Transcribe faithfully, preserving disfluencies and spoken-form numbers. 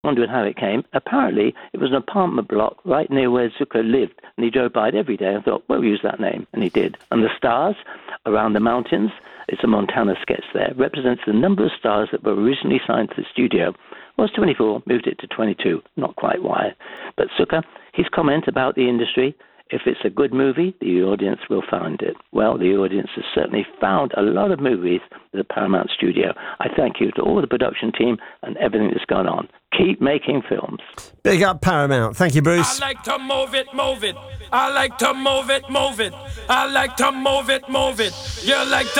wondering how it came. Apparently, it was an apartment block right near where Zucker lived, and he drove by it every day and thought, well, we'll use that name, and he did. And the stars around the mountains, it's a Montana sketch there, represents the number of stars that were originally signed to the studio. Was twenty-four, moved it to twenty-two, not quite why. But Zucker, his comment about the industry, if it's a good movie, the audience will find it. Well, the audience has certainly found a lot of movies at the Paramount Studio. I thank you to all the production team and everything that's gone on. Keep making films. Big up Paramount. Thank you, Bruce. I like to move it, move it. I like to move it, move it. I like to move it, move it. You like to